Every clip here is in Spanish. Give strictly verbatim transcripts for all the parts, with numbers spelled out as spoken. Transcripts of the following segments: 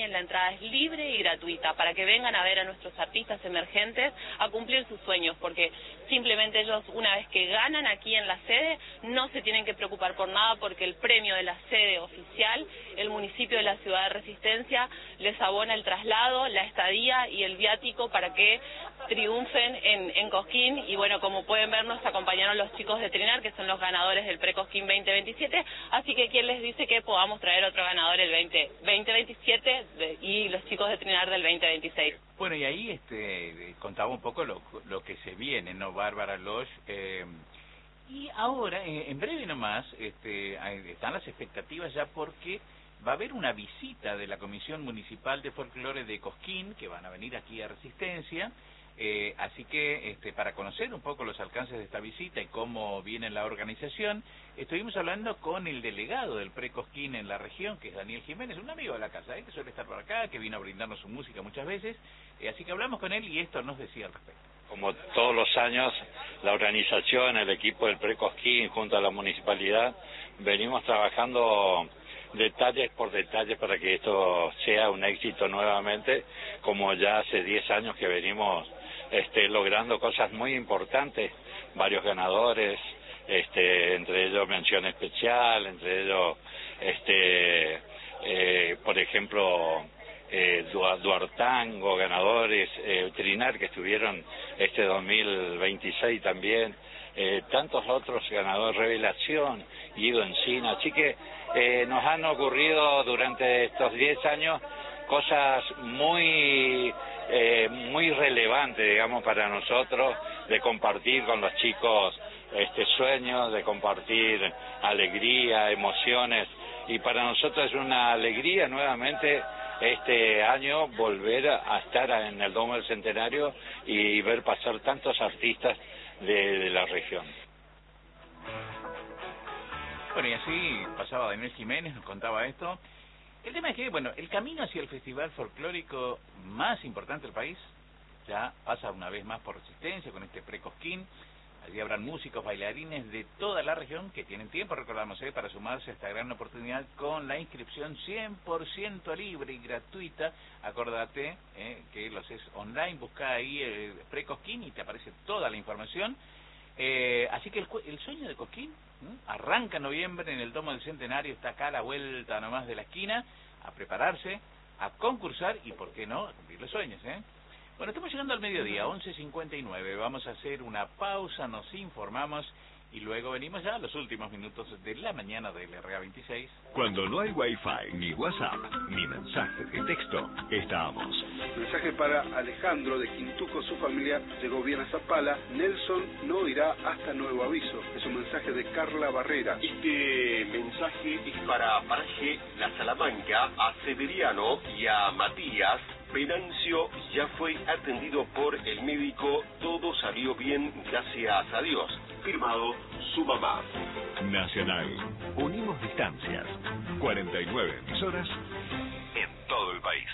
campaña, la entrada es libre y gratuita, para que vengan a ver a nuestros artistas emergentes a cumplir sus sueños, porque simplemente ellos, una vez que ganan aquí en la sede, no se tienen que preocupar por nada, porque el premio de la sede oficial, el municipio de la Ciudad de Resistencia, les abona el traslado, la estadía y el viático para que triunfen en, en Cosquín. Y bueno, como pueden ver, nos acompañaron los chicos de Trinar, que son los ganadores del Pre-Cosquín veinte veintisiete, así que ¿quién les dice que podamos traer otro ganador el veinte veintisiete de, y los chicos de Trinar del veinte veintiséis? Bueno, y ahí este contaba un poco lo, lo que se viene, ¿no, Bárbara Losch? Eh, y ahora, en, en breve nomás, este, están las expectativas ya porque va a haber una visita de la Comisión Municipal de Folclore de Cosquín, que van a venir aquí a Resistencia. Eh, así que este, para conocer un poco los alcances de esta visita y cómo viene la organización, estuvimos hablando con el delegado del Pre-Cosquín en la región, que es Daniel Jiménez, un amigo de la casa, ¿eh? que suele estar por acá, que vino a brindarnos su música muchas veces, eh, así que hablamos con él y esto nos decía al respecto. Como todos los años, la organización, el equipo del Pre-Cosquín junto a la municipalidad, venimos trabajando detalles por detalles para que esto sea un éxito nuevamente, como ya hace diez años que venimos este, logrando cosas muy importantes, varios ganadores, este, entre ellos mención especial, entre ellos, este, eh, por ejemplo, eh, Duartango, ganadores, eh, Trinar, que estuvieron este dos mil veintiséis también, eh, tantos otros ganadores, Revelación, Guido Encina, así que eh, nos han ocurrido durante estos diez años cosas muy eh, muy relevantes, digamos, para nosotros, de compartir con los chicos este sueños, de compartir alegría, emociones, y para nosotros es una alegría nuevamente este año volver a estar en el Domo del Centenario y ver pasar tantos artistas de, de la región. Bueno, y así pasaba Daniel Jiménez, nos contaba esto. El tema es que, bueno, el camino hacia el festival folclórico más importante del país ya pasa una vez más por Resistencia con este Pre-Cosquín. Allí habrán músicos, bailarines de toda la región que tienen tiempo, recordamos, ¿eh? para sumarse a esta gran oportunidad con la inscripción cien por ciento libre y gratuita. Acordate ¿eh? que los es online, busca ahí el Pre-Cosquín y te aparece toda la información. Eh, así que el, el sueño de Cosquín ¿eh? arranca en noviembre en el Domo del Centenario, está acá a la vuelta nomás de la esquina, a prepararse, a concursar y, ¿por qué no?, a cumplir los sueños, ¿eh? Bueno, estamos llegando al mediodía, once cincuenta y nueve, vamos a hacer una pausa, nos informamos y luego venimos ya a los últimos minutos de la mañana del R A veintiséis. Cuando no hay Wi-Fi, ni WhatsApp, ni mensaje de texto, estamos. Mensaje para Alejandro de Quintuco, su familia llegó bien a Zapala. Nelson no irá hasta nuevo aviso. Es un mensaje de Carla Barrera. Este mensaje es para Paraje La Salamanca, a Severiano y a Matías. Venancio ya fue atendido por el médico, todo salió bien, gracias a Dios. Firmado, su mamá. Nacional. Unimos distancias. cuarenta y nueve emisoras en todo el país.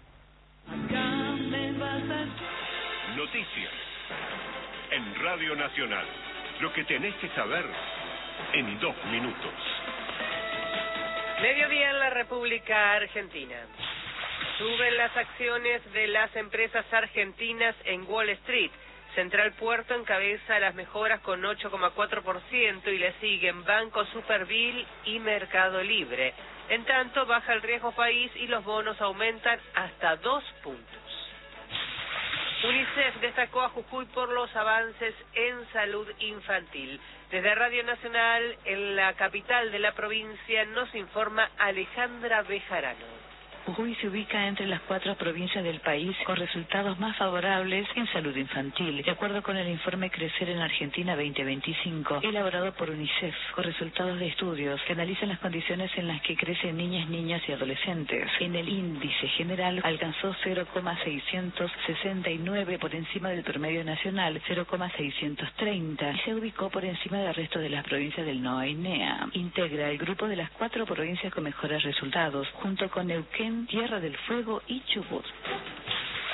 Noticias. En Radio Nacional. Lo que tenés que saber en dos minutos. Mediodía en la República Argentina. Suben las acciones de las empresas argentinas en Wall Street. Central Puerto encabeza las mejoras con ocho coma cuatro por ciento y le siguen Banco Superville y Mercado Libre. En tanto, baja el riesgo país y los bonos aumentan hasta dos puntos. UNICEF destacó a Jujuy por los avances en salud infantil. Desde Radio Nacional, en la capital de la provincia, nos informa Alejandra Bejarano. Jujuy se ubica entre las cuatro provincias del país con resultados más favorables en salud infantil, de acuerdo con el informe Crecer en Argentina veinte veinticinco, elaborado por UNICEF, con resultados de estudios que analizan las condiciones en las que crecen niñas, niñas y adolescentes. En el índice general alcanzó cero coma seiscientos sesenta y nueve por encima del promedio nacional, cero coma seiscientos treinta, y se ubicó por encima del resto de las provincias del NOA y NEA. Integra el grupo de las cuatro provincias con mejores resultados, junto con Neuquén, Tierra del Fuego y Chubut.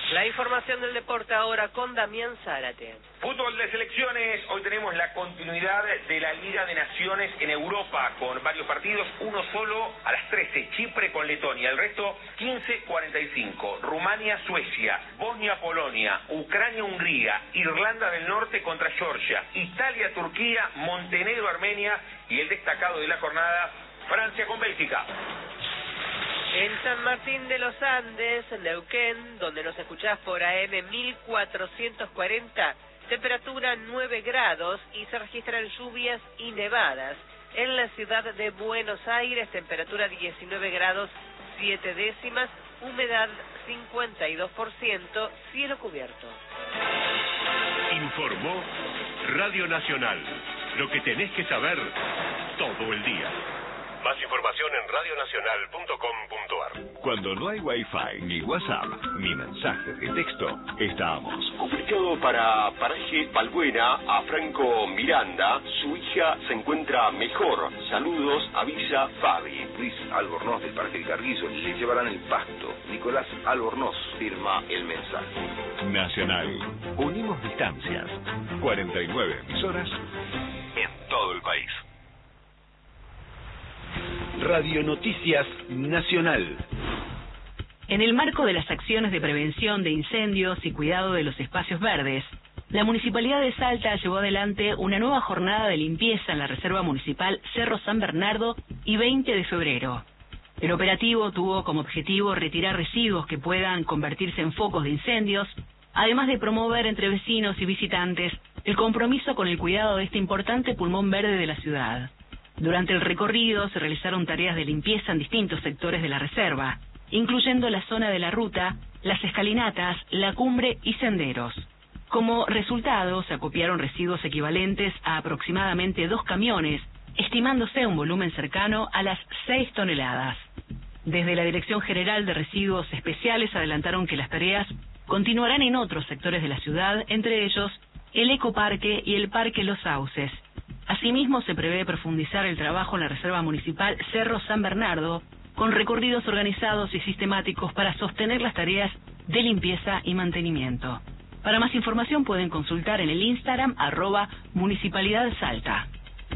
La información del deporte ahora con Damián Zárate. Fútbol de selecciones, hoy tenemos la continuidad de la Liga de Naciones en Europa con varios partidos, uno solo a las trece, Chipre con Letonia, el resto quince cuarenta y cinco, Rumania, Suecia, Bosnia, Polonia, Ucrania, Hungría, Irlanda del Norte contra Georgia, Italia, Turquía, Montenegro, Armenia y el destacado de la jornada, Francia con Bélgica. En San Martín de los Andes, en Neuquén, donde nos escuchás por A M mil cuatrocientos cuarenta, temperatura nueve grados y se registran lluvias y nevadas. En la ciudad de Buenos Aires, temperatura diecinueve grados siete décimas, humedad cincuenta y dos por ciento, cielo cubierto. Informó Radio Nacional. Lo que tenés que saber todo el día. Más información en radio nacional punto com punto a r. Cuando no hay Wi-Fi, ni WhatsApp, ni mensajes de texto, estamos. Comunicado para Paraje Balbuena a Franco Miranda, su hija se encuentra mejor. Saludos, avisa Fabi. Luis Albornoz del Parque del Carrizo, le llevarán el pasto. Nicolás Albornoz firma el mensaje. Nacional. Unimos distancias. cuarenta y nueve emisoras en todo el país. Radio Noticias Nacional. En el marco de las acciones de prevención de incendios y cuidado de los espacios verdes, la Municipalidad de Salta llevó adelante una nueva jornada de limpieza en la Reserva Municipal Cerro San Bernardo y veinte de febrero. El operativo tuvo como objetivo retirar residuos que puedan convertirse en focos de incendios, además de promover entre vecinos y visitantes el compromiso con el cuidado de este importante pulmón verde de la ciudad. Durante el recorrido se realizaron tareas de limpieza en distintos sectores de la reserva, incluyendo la zona de la ruta, las escalinatas, la cumbre y senderos. Como resultado, se acopiaron residuos equivalentes a aproximadamente dos camiones, estimándose un volumen cercano a las seis toneladas. Desde la Dirección General de Residuos Especiales adelantaron que las tareas continuarán en otros sectores de la ciudad, entre ellos el Ecoparque y el Parque Los Sauces. Asimismo, se prevé profundizar el trabajo en la Reserva Municipal Cerro San Bernardo, con recorridos organizados y sistemáticos para sostener las tareas de limpieza y mantenimiento. Para más información pueden consultar en el Instagram arroba Municipalidad Salta.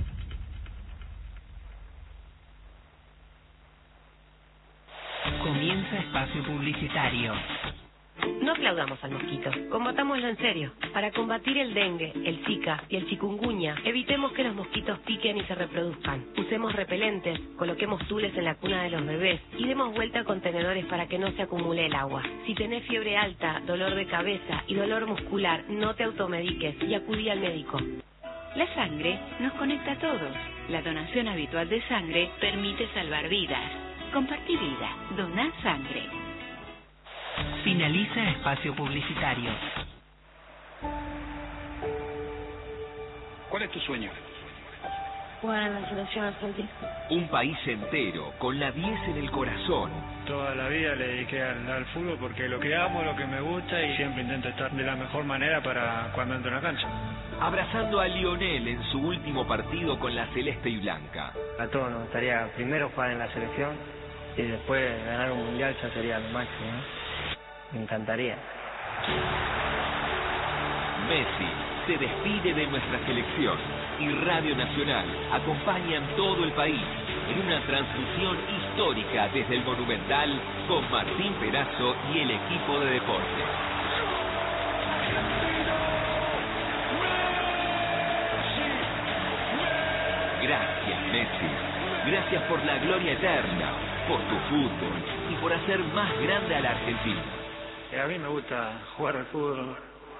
Comienza espacio publicitario. No aplaudamos al mosquito, combatámoslo en serio. Para combatir el dengue, el zika y el chikungunya, evitemos que los mosquitos piquen y se reproduzcan. Usemos repelentes, coloquemos tules en la cuna de los bebés y demos vuelta a contenedores para que no se acumule el agua. Si tenés fiebre alta, dolor de cabeza y dolor muscular, no te automediques y acudí al médico. La sangre nos conecta a todos. La donación habitual de sangre permite salvar vidas. Compartí vida. Doná sangre. Finaliza espacio publicitario. ¿Cuál es tu sueño? Jugar en la selección argentina. Un país entero, con la diez en el corazón. Toda la vida le dediqué al, al fútbol porque lo que amo, lo que me gusta y siempre intento estar de la mejor manera para cuando entro en la cancha. Abrazando a Lionel en su último partido con la celeste y blanca. A todos nos gustaría primero jugar en la selección y después ganar un mundial, ya sería lo máximo, ¿no? Me encantaría. Messi se despide de nuestra selección y Radio Nacional acompaña en todo el país en una transmisión histórica desde el Monumental con Martín Perazo y el equipo de deportes. Gracias, Messi. Gracias por la gloria eterna, por tu fútbol y por hacer más grande a la Argentina. A mí me gusta jugar al fútbol.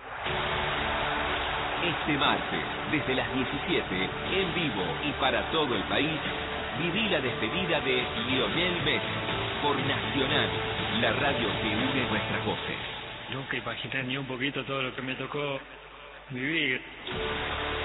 Este martes, desde las diecisiete, en vivo y para todo el país, viví la despedida de Lionel Messi por Nacional, la radio que une nuestras voces. Nunca imaginé ni un poquito todo lo que me tocó vivir.